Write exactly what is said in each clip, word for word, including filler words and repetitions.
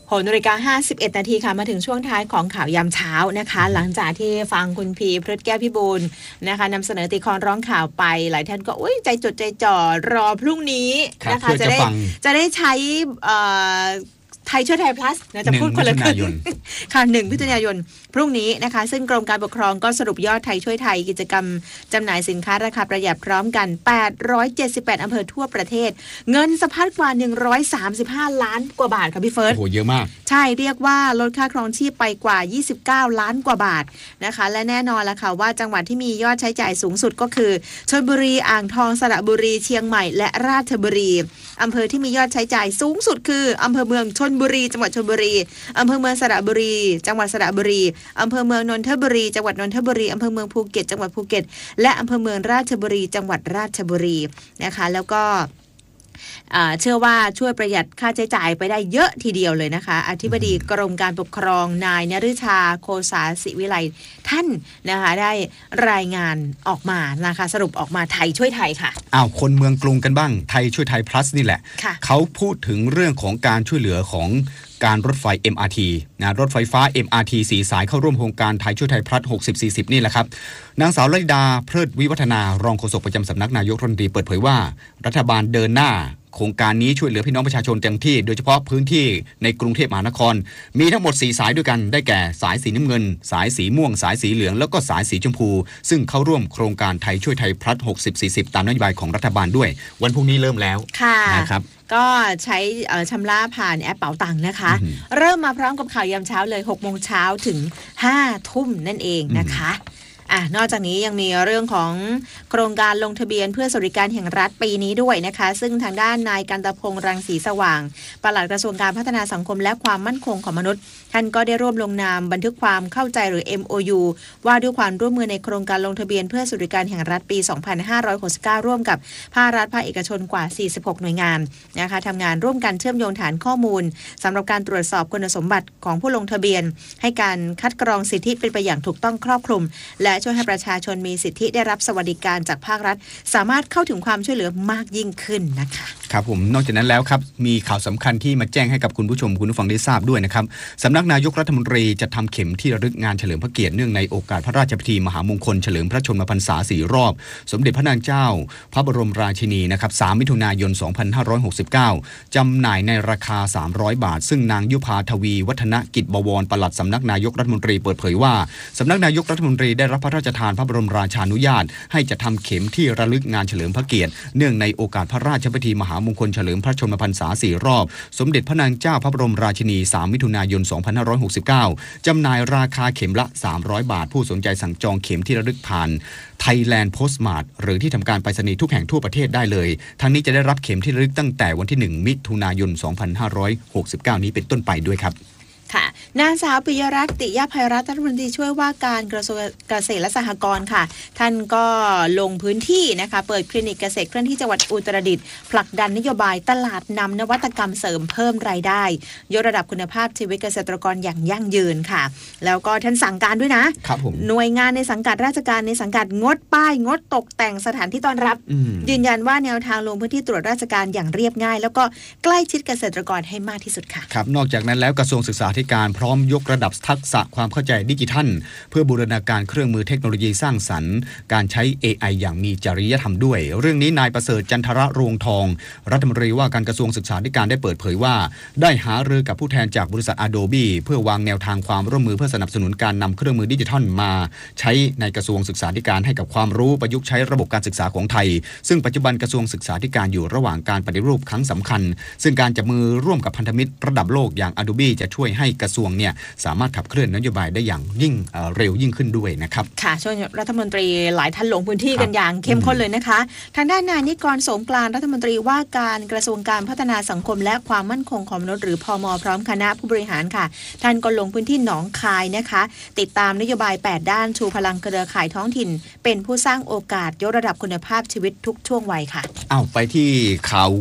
หกนาฬิกาห้าสิบเอ็ดนาทีค่ะมาถึงช่วงท้ายของข่าวยามเช้านะคะหลังจากที่ฟังคุณพีพฤทธิ์แก้วพิบูลนะคะนำเสนอตีคอนร้องข่าวไปหลายท่านก็อุ้ยใจจดใจจ่อรอพรุ่งนี้นะคะจะได้จะได้ใช้ไทยช่วยไทย plus นะจะพูดคนละครึ่งค่ะหนึ่งพฤศจิกายนพรุ่งนี้นะคะซึ่งกรมการปกครองก็สรุปยอดไทยช่วยไทยกิจกรรมจำหน่ายสินค้าราคาประหยัดพร้อมกันแปดร้อยเจ็ดสิบแปดอำเภอทั่วประเทศเงินสะพัดกว่าหนึ่งร้อยสามสิบห้าล้านกว่าบาทค่ะพี่เฟิร์สโอ้โหเยอะมากใช่เรียกว่าลดค่าครองชีพไปกว่ายี่สิบเก้าล้านกว่าบาทนะคะและแน่นอนละค่ะว่าจังหวัดที่มียอดใช้จ่ายสูงสุดก็คือชลบุรีอ่างทองสระบุรีเชียงใหม่และราชบุรีอำเภอที่มียอดใช้จ่ายสูงสุดคืออำเภอเมืองชลบุรีจังหวัดชลบุรีอำเภอเมืองสระบุรีจังหวัดสระบุรีอำเภอเมืองนนทบุรีจังหวัดนนทบุรีอำเภอเมืองภูเก็ตจังหวัดภูเก็ตและอำเภอเมืองราชบุรีจังหวัดราชบุรีนะคะแล้วก็เชื่อว่าช่วยประหยัดค่าใช้จ่ายไปได้เยอะทีเดียวเลยนะคะอธิบดีกรมการปกครองนายนฤชาโคสาศิวิไลท่านนะคะได้รายงานออกมานะคะสรุปออกมาไทยช่วยไทยค่ะอ้าวคนเมืองกรุงกันบ้างไทยช่วยไทย plus นี่แหละเขาพูดถึงเรื่องของการช่วยเหลือของการรถไฟ เอ็ม อาร์ ที นะรถไฟฟ้า เอ็ม อาร์ ที สี่สายเข้าร่วมโครงการไทยช่วยไทย plus หกสิบ สี่สิบนี่แหละครับนางสาวลลิดาเพลิดวิวัฒนารองโฆษกประจำสำนักนายกรัฐมนตรีเปิดเผยว่ารัฐบาลเดินหน้าโครงการนี้ช่วยเหลือพี่น้องประชาชนเต็มที่โดยเฉพาะพื้นที่ในกรุงเทพมหานครมีทั้งหมดสี่สายด้วยกันได้แก่สายสีน้ำเงินสายสีม่วงสายสีเหลืองแล้วก็สายสีชมพูซึ่งเข้าร่วมโครงการไทยช่วยไทย plus หกสิบ สี่สิบตามนโยบายของรัฐบาลด้วยวันพรุ่งนี้เริ่มแล้วนะครับก็ใช้ชำระผ่านแอปเป๋าตังค์นะคะเริ่มมาพร้อมกับข่าวยามเช้าเลยหกโมงเช้าถึงห้าทุ่มนั่นเองนะคะอ่ะนอกจากนี้ยังมีเรื่องของโครงการลงทะเบียนเพื่อสวัสดิการแห่งรัฐปีนี้ด้วยนะคะซึ่งทางด้านนายกันตพงษ์รังสีสว่างปลัดกระทรวงการพัฒนาสังคมและความมั่นคงของมนุษย์ท่านก็ได้ร่วมลงนามบันทึกความเข้าใจหรือ เอ็ม โอ ยู ว่าด้วยความร่วมมือในโครงการลงทะเบียนเพื่อสวัสดิการแห่งรัฐปี สองพันห้าร้อยหกสิบเก้า ร่วมกับภาครัฐภาคเอกชนกว่าสี่สิบหกหน่วยงานนะคะทำงานร่วมกันเชื่อมโยงฐานข้อมูลสำหรับการตรวจสอบคุณสมบัติของผู้ลงทะเบียนให้การคัดกรองสิทธิเป็นไปอย่างถูกต้องครอบคลุมและช่วยให้ประชาชนมีสิทธิได้รับสวัสดิการจากภาครัฐสามารถเข้าถึงความช่วยเหลือมากยิ่งขึ้นนะคะครับผมนอกจากนั้นแล้วครับมีข่าวสำคัญที่มาแจ้งให้กับคุณผู้ชมคุณผู้ฟังได้ทราบด้วยนะครับสำนักนายกรัฐมนตรีจะทำเข็มที่ระลึกงานเฉลิมพระเกียรติเนื่องในโอกาสพระราชพิธีมหามงคลเฉลิมพระชนมพรรษาสี่รอบสมเด็จพระนางเจ้าพระบรมราชินีนะครับสามมิถุนายนสองพันห้าร้อยหกสิบเก้าจำหน่ายในราคาสามร้อยบาทซึ่งนางยุพาทวีวัฒนกิจบวรปลัดสำนักนายกรัฐมนตรีเปิดเผยว่าสำนักนายกรัฐมนตรีได้รับพระราชทานพระบรมราชานุญาตให้จะทำเข็มที่ระลึกงานเฉลิมพระเกียรติเนื่องในโอกาสพระราชพิธีมหามงคลเฉลิมพระชนมพรรษาสี่รอบสมเด็จพระนางเจ้าพระบรมราชินีสามมิถุนายนสองพันห้าร้อยหกสิบเก้าจำหน่ายราคาเข็มละสามร้อยบาทผู้สนใจสั่งจองเข็มที่ระลึกผ่าน Thailand Postmart หรือที่ทำการไปรษณีย์ทุกแห่งทั่วประเทศได้เลยทั้งนี้จะได้รับเข็มที่ระลึกตั้งแต่วันที่หนึ่งมิถุนายนสองพันห้าร้อยหกสิบเก้านี้เป็นต้นไปด้วยครับค่ะนางสาวปิยรัตน์ติยภัยรัตน์รัฐมนตรีช่วยว่าการกระทรวงเกษตรและสหกรณ์ค่ะท่านก็ลงพื้นที่นะคะเปิดคลินิกเกษตรเคลื่อนที่จังหวัดอุตรดิตถ์ผลักดันนโยบายตลาดนำนวัตกรรมเสริมเพิ่มรายได้ยกระดับคุณภาพชีวิตเกษตรกรอย่างยั่งยืนค่ะแล้วก็ท่านสั่งการด้วยนะครับผมหน่วยงานในสังกัดราชการในสังกัดงดป้ายงดตกแต่งสถานที่ต้อนรับยืนยันว่าแนวทางลงพื้นที่ตรวจราชการอย่างเรียบง่ายแล้วก็ใกล้ชิดเกษตรกรให้มากที่สุดค่ะครับนอกจากนั้นแล้วกระทรวงศึกษาธิการพร้อมยกระดับทักษะความเข้าใจดิจิทัลเพื่อบูรณาการเครื่องมือเทคโนโลยีสร้างสรรค์การใช้ เอ ไอ อย่างมีจริยธรรมด้วยเรื่องนี้นายประเสริฐจันทรรวงทองรัฐมนตรีว่าการกระทรวงศึกษาธิการได้เปิดเผยว่าได้หารือกับผู้แทนจากบริษัท Adobe เพื่อวางแนวทางความร่วมมือเพื่อสนับสนุนการนำเครื่องมือดิจิทัลมาใช้ในกระทรวงศึกษาธิการให้กับความรู้ประยุกต์ใช้ระบบการศึกษาของไทยซึ่งปัจจุบันกระทรวงศึกษาธิการอยู่ระหว่างการปฏิรูปครั้งสำคัญซึ่งการจับมือร่วมกับพันธมิตรระดับโลกอย่าง Adobe จะช่วยให้กระทรวงเนี่ยสามารถขับเคลื่อนนโยบายได้อย่างยิ่งเร็วยิ่งขึ้นด้วยนะครับค่ะช่วงรัฐมนตรีหลายท่านลงพื้นที่กันอย่างเข้มข้นเลยนะคะทางด้านนายนิกรสงกรานต์รัฐมนตรีว่าการกระทรวงการพัฒนาสังคมและความมั่นคงของมนุษย์หรือพม.พร้อมคณะผู้บริหารค่ะท่านก็ลงพื้นที่หนองคายนะคะติดตามนโยบายแปดด้านชูพลังเครือข่ายท้องถิ่นเป็นผู้สร้างโอกาสยกระดับคุณภาพชีวิตทุกช่วงวัยค่ะอ้าวไปที่ข่าว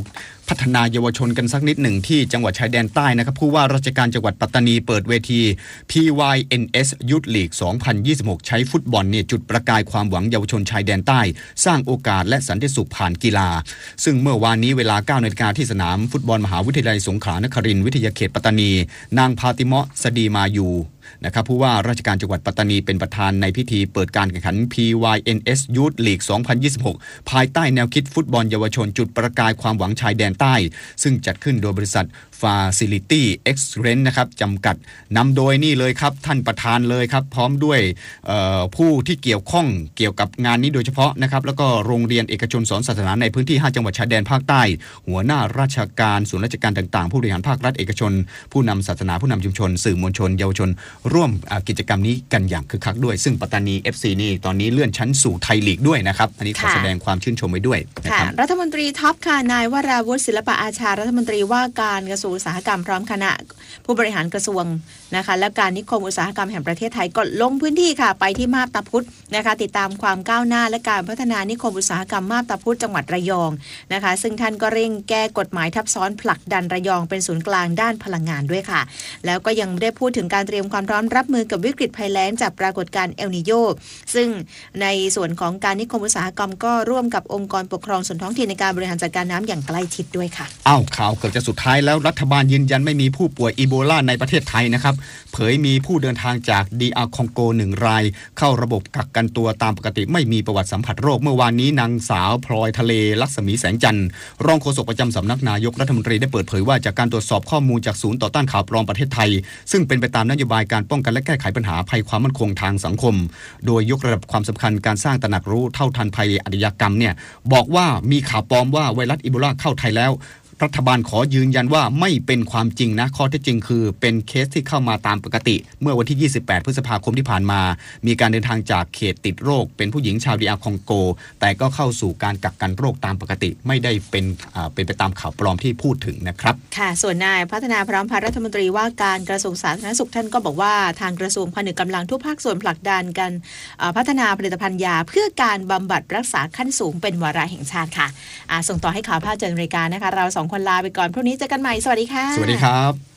พัฒนาเยาวชนกันสักนิดหนึ่งที่จังหวัดชายแดนใต้นะครับผู้ว่าราชการจังหวัดปัตตานีเปิดเวที พี วาย เอ็น เอส Youth League สองพันยี่สิบหก ใช้ฟุตบอลเนี่ยจุดประกายความหวังเยาวชนชายแดนใต้สร้างโอกาสและสันติสุขผ่านกีฬาซึ่งเมื่อวานนี้เวลา เก้านาฬิกาที่สนามฟุตบอลมหาวิทยาลัยสงขลานครินทร์วิทยาเขตปัตตานีนางพาติเมาะสดีมายูนะครับผู้ว่าราชการจังหวัดปัตตานีเป็นประธานในพิธีเปิดการแข่งขัน พี วาย เอ็น เอส Youth League สองพันยี่สิบหก ภายใต้แนวคิดฟุตบอลเยาวชนจุดประกายความหวังชายแดนใต้ซึ่งจัดขึ้นโดยบริษัท Facility Excellence นะครับจำกัดนำโดยนี่เลยครับท่านประธานเลยครับพร้อมด้วยผู้ที่เกี่ยวข้องเกี่ยวกับงานนี้โดยเฉพาะนะครับแล้วก็โรงเรียนเอกชนสอนศาสนาในพื้นที่ห้าจังหวัดชายแดนภาคใต้หัวหน้าราชการส่วนราชการต่างๆผู้บริหารภาครัฐเอกชนผู้นำศาสนาผู้นำชุมชนสื่อมวลชนเยาวชนร่วมกิจกรรมนี้กันอย่างคึกคักด้วยซึ่งปัตตานี เอฟ ซี นี่ตอนนี้เลื่อนชั้นสู่ไทยลีกด้วยนะครับอันนี้ขอแสดงความชื่นชมไว้ด้วยนะครับรัฐมนตรีท็อปค่ะนายวราวุฒิศิลปอาชารัฐมนตรีว่าการกระทรวงอุตสาหกรรมพร้อมคณะผู้บริหารกระทรวงนะคะและการนิคมอุตสาหกรรมแห่งประเทศไทยก็ลงพื้นที่ค่ะไปที่มาบตาพุธนะคะติดตามความก้าวหน้าและการพัฒนานิคมอุตสาหกรรมมาบตาพุธจังหวัดระยองนะคะซึ่งท่านก็เร่งแก้กฎหมายทับซ้อนผลักดันระยองเป็นศูนย์กลางด้านพลังงานด้วยค่ะแล้วก็ยังได้พูดถึงการเตรียมความพร้อมรับมือกับวิกฤตภัยแล้งจากปรากฏการณ์เอลนิโญซึ่งในส่วนของการนิคมอุตสาหกรรมก็ร่วมกับองค์กรปกครองส่วนท้องถิ่นในการบริหารจัดการน้ำอย่างใกล้ชิดด้วยค่ะอ้าวข่าวเกือบจะสุดท้ายแล้วรัฐบาลยืนยันไม่มีผู้ป่วยอีโบลาในประเทศไทยนะครับเผยมีผู้เดินทางจาก ดี อาร์ คองโกหนึ่งรายเข้าระบบกักกันตัวตามปกติไม่มีประวัติสัมผัสโรคเมื่อวานนี้นางสาวพลอยทะเลลักษมีแสงจันทร์รองโฆษกประจำสำนักนายกรัฐมนตรีได้เปิดเผยว่าจากการตรวจสอบข้อมูลจากศูนย์ต่อต้านข่าวปลอมประเทศไทยซึ่งเป็นไปตามนโยบายการป้องกันและแก้ไขปัญหาภัยความมั่นคงทางสังคมโดยยกระดับความสำคัญการสร้างตระหนักรู้เท่าทันภัยอาชญากรรมเนี่ยบอกว่ามีข่าวปลอมว่าไวรัสอีโบลาเข้าไทยแล้วรัฐบาลขอยืนยันว่าไม่เป็นความจริงนะข้อเท็จจริงคือเป็นเคสที่เข้ามาตามปกติเมื่อวันที่ยี่สิบแปดพฤษภาคมที่ผ่านมามีการเดินทางจากเขตติดโรคเป็นผู้หญิงชาวดีอาร์คองโกแต่ก็เข้าสู่การกักกันโรคตามปกติไม่ได้เป็นอ่าเป็นไปตามข่าวปลอมที่พูดถึงนะครับค่ะส่วนนายพัฒนาพร้อมพัฒน์รัฐมนตรีว่าการกระทรวงสาธารณสุขท่านก็บอกว่าทางกระทรวงผนึกกำลังทุกภาคส่วนผลักดันกันพัฒนาผลิตภัณฑ์ยาเพื่อการบำบัดรักษาขั้นสูงเป็นวาระแห่งชาติค่ะส่งต่อให้ข่าวภาคเจริญรายการนะคะเราสองคนลาไปก่อนพรุ่งนี้เจอกันใหม่สวัสดีค่ะสวัสดีครับ